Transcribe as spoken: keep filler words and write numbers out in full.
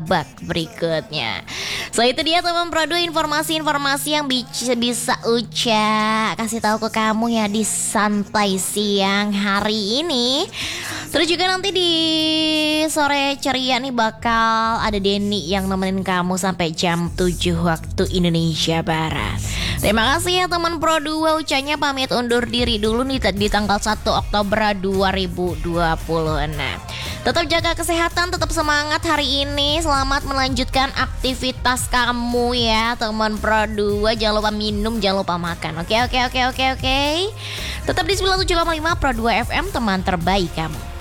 babak berikutnya. So itu dia teman Pro dua informasi-informasi yang bisa, bisa Uca kasih tahu ke kamu ya di santai siang hari ini. Terus juga nanti di sore ceria nih bakal ada Denny yang nemenin kamu sampai jam tujuh waktu Indonesia Barat. Terima kasih ya teman Pro dua, Ucanya pamit undur diri dulu nih di tanggal satu Oktober dua ribu dua puluh enam. Tetap jaga kesehatan, tetap semangat hari ini. Selamat melanjutkan aktivitas kamu ya teman Pro dua. Jangan lupa minum, jangan lupa makan. Oke oke oke oke oke. Tetap di sembilan tujuh delapan lima Pro dua F M, teman terbaik kamu.